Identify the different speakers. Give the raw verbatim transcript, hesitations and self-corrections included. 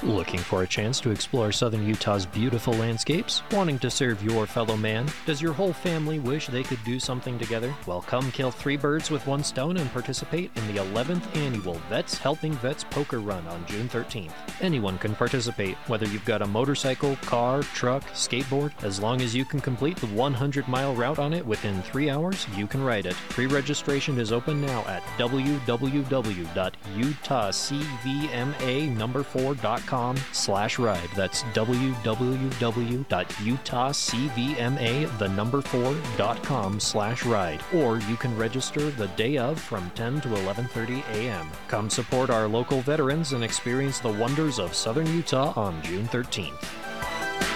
Speaker 1: Looking for a chance to explore southern Utah's beautiful landscapes? Wanting to serve your fellow man? Does your whole family wish they could do something together? Well, come kill three birds with one stone and participate in the eleventh annual Vets Helping Vets Poker Run on June thirteenth. Anyone can participate, whether you've got a motorcycle, car, truck, skateboard. As long as you can complete the one hundred mile route on it within three hours, you can ride it. Pre-registration is open now at w w w dot utah c v m a number four dot com slash ride. That's w w w dot utah c v m a the number four dot com slash ride. Or you can register the day of from ten to eleven thirty a m Come support our local veterans and experience the wonders of southern Utah on June thirteenth.